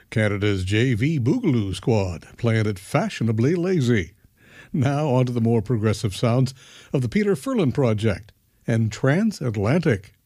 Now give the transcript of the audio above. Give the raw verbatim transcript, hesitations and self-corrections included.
Canada's J V Boogaloo Squad, playing it fashionably lazy. Now on to the more progressive sounds of the Peter Furlan Project and Transatlantic.